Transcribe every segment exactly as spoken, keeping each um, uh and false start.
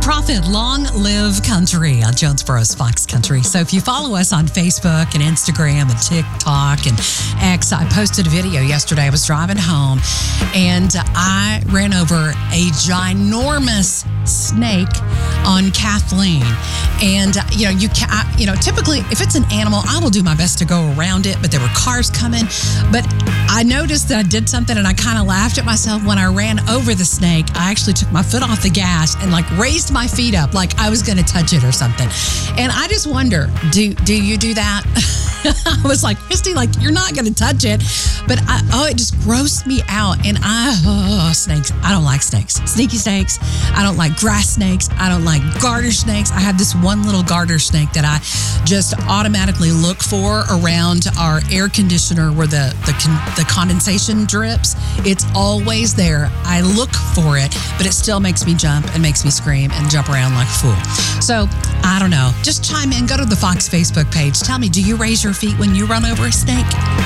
nonprofit Long Live Country on Jonesboro's Fox Country. So if you follow us on Facebook and Instagram and TikTok and X, I posted a video yesterday. I was driving home and I ran over a ginormous snake on Kathleen. And, uh, you know, you can, I, you know, typically if it's an animal, I will do my best to go around it, but there were cars coming. But I noticed that I did something and I kind of laughed at myself when I ran over the snake. I actually took my foot off the gas and like raised my feet up like I was going to touch it or something. And I just wonder, do do you do that? I was like, Christy, like, you're not going to touch it. But, I, oh, it just grossed me out. And I, oh, snakes. I don't like snakes. Sneaky snakes. I don't like grass snakes. I don't like garter snakes. I have this one little garter snake that I just automatically look for around our air conditioner where the, the, con- the condensation drips. It's always there. I look for it, but it still makes me jump and makes me scream and jump around like a fool. So, I don't know. Just chime in. Go to the Fox Facebook page. Tell me, do you raise your feet when you run over a snake?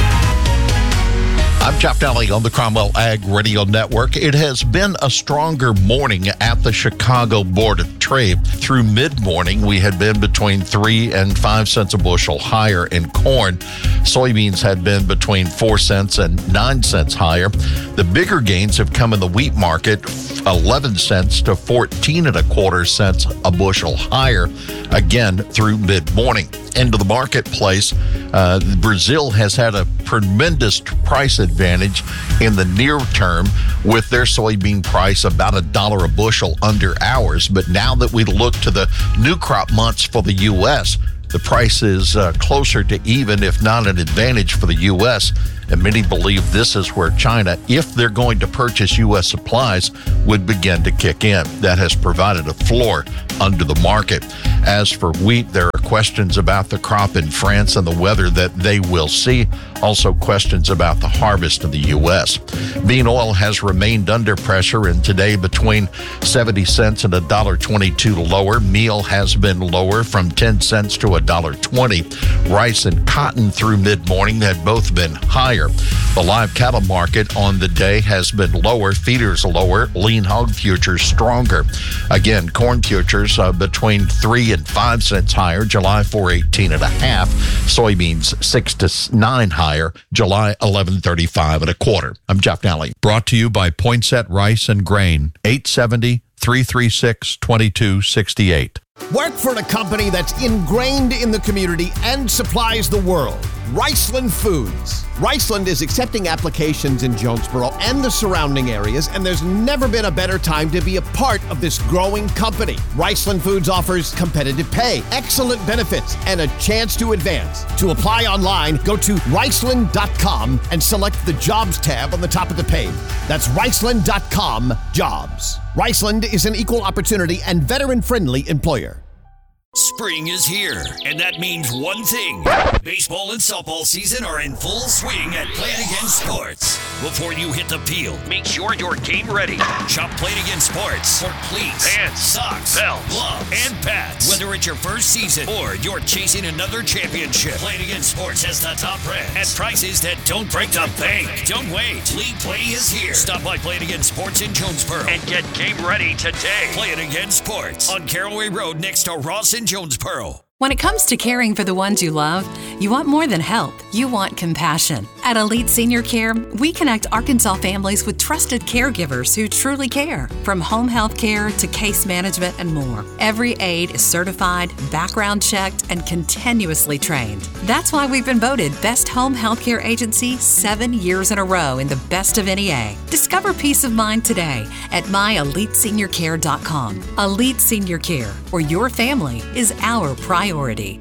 I'm Jeff Daly on the Cromwell Ag Radio Network. It has been a stronger morning at the Chicago Board of Trade. Through mid-morning, we had been between three and five cents a bushel higher in corn. Soybeans had been between four cents and nine cents higher. The bigger gains have come in the wheat market, eleven cents to fourteen and a quarter cents a bushel higher, again through mid-morning. Into the marketplace, uh, Brazil has had a tremendous price advantage in the near term with their soybean price about a dollar a bushel under ours. But now that we look to the new crop months for the U S, the price is uh, closer to even, if not an advantage for the U S. And many believe this is where China, if they're going to purchase U S supplies, would begin to kick in. That has provided a floor under the market. As for wheat, there are questions about the crop in France and the weather that they will see. Also questions about the harvest in the U S. Bean oil has remained under pressure and today between seventy cents and one dollar twenty-two lower. Meal has been lower from ten cents to one dollar twenty. Rice and cotton through mid-morning had both been higher. The live cattle market on the day has been lower. Feeders lower. Lean hog futures stronger. Again, corn futures uh, between three and five cents higher. July four eighteen and a half. Soybeans six to nine higher. July eleven thirty-five and a quarter. I'm Jeff Daly. Brought to you by Poinsett Rice and Grain. eight seventy, three three six, two two six eight. Work for a company that's ingrained in the community and supplies the world. Riceland Foods. Riceland is accepting applications in Jonesboro and the surrounding areas, and there's never been a better time to be a part of this growing company. Riceland Foods offers competitive pay, excellent benefits, and a chance to advance. To apply online, go to riceland dot com and select the Jobs tab on the top of the page. That's riceland dot com, Jobs. Riceland is an equal opportunity and veteran-friendly employer. Spring is here, and that means one thing. Baseball and softball season are in full swing at Play It Again Sports. Before you hit the field, make sure you're game ready. Shop Play It Again Sports for cleats, pants, socks, belts, gloves, and pads. Whether it's your first season or you're chasing another championship, Play It Again Sports has the top brands at prices that don't break the bank. Don't wait. League Play is here. Stop by Play It Again Sports in Jonesboro and get game ready today. Play It Again Sports on Caraway Road next to Ross and Jonesboro. When it comes to caring for the ones you love, you want more than help. You want compassion. At Elite Senior Care, we connect Arkansas families with trusted caregivers who truly care. From home health care to case management and more. Every aide is certified, background checked, and continuously trained. That's why we've been voted Best Home Healthcare Agency seven years in a row in the Best of N E A. Discover peace of mind today at my elite senior care dot com. Elite Senior Care, where your family is our priority. Priority.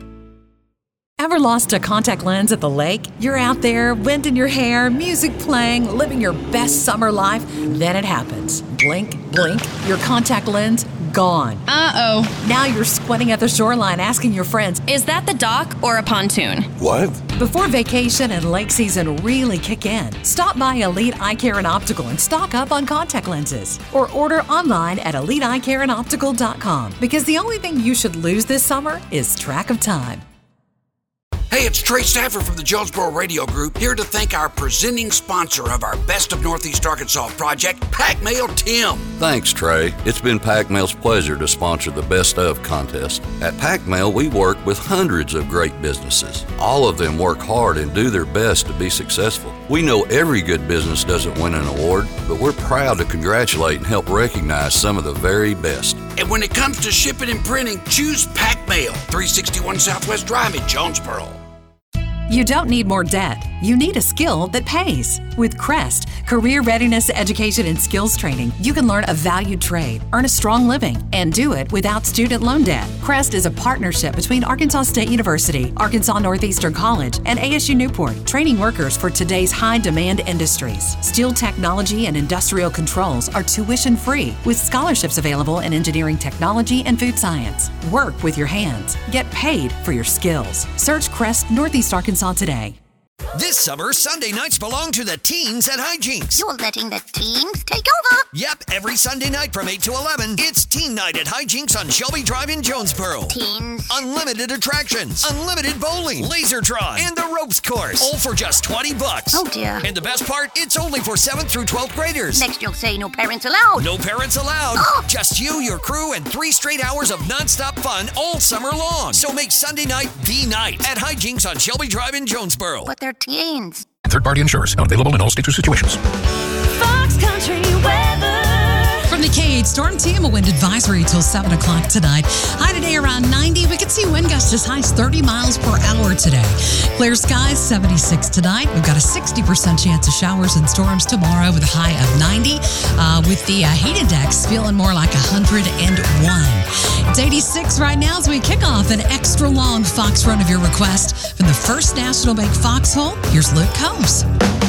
Ever lost a contact lens at the lake? You're out there, wind in your hair, music playing, living your best summer life. Then it happens. Blink, blink, your contact lens gone. Uh-oh. Now you're squinting at the shoreline asking your friends, is that the dock or a pontoon? What? Before vacation and lake season really kick in, stop by Elite Eye Care and Optical and stock up on contact lenses. Or order online at elite eye care and optical dot com, because the only thing you should lose this summer is track of time. Hey, it's Trey Stafford from the Jonesboro Radio Group, here to thank our presenting sponsor of our Best of Northeast Arkansas project, Pac Mail Tim. Thanks, Trey. It's been Pac Mail's pleasure to sponsor the Best of contest. At Pac Mail, we work with hundreds of great businesses. All of them work hard and do their best to be successful. We know every good business doesn't win an award, but we're proud to congratulate and help recognize some of the very best. And when it comes to shipping and printing, choose Pac Mail, three sixty-one Southwest Drive in Jonesboro. You don't need more debt. You need a skill that pays. With Crest, Career Readiness Education and Skills Training, you can learn a valued trade, earn a strong living, and do it without student loan debt. Crest is a partnership between Arkansas State University, Arkansas Northeastern College, and A S U Newport, training workers for today's high-demand industries. Steel technology and industrial controls are tuition-free, with scholarships available in engineering technology and food science. Work with your hands. Get paid for your skills. Search Crest Northeast Arkansas today. This summer, Sunday nights belong to the teens at Hijinks. You're letting the teens take over? Yep, every Sunday night from eight to eleven, it's Teen Night at Hijinks on Shelby Drive in Jonesboro. Teens. Unlimited attractions, unlimited bowling, Lasertron, and the ropes course, all for just twenty bucks. Oh dear. And the best part, it's only for seventh through twelfth graders. Next you'll say no parents allowed. No parents allowed. Oh. Just you, your crew, and three straight hours of nonstop fun all summer long. So make Sunday night the night at Hijinks on Shelby Drive in Jonesboro. But they're teens. Third-party insurers, not available in all states or situations. Fox Country weather. From the K eight Storm Team, a wind advisory till seven o'clock tonight. High today around ninety. We could see wind gusts as high as thirty miles per hour today. Clear skies, seventy-six tonight. We've got a sixty percent chance of showers and storms tomorrow with a high of ninety. Uh, with the uh, heat index feeling more like one hundred one. It's eighty-six right now as we kick off an extra long Fox run of your request from the First National Bank Foxhole. Here's Luke Combs.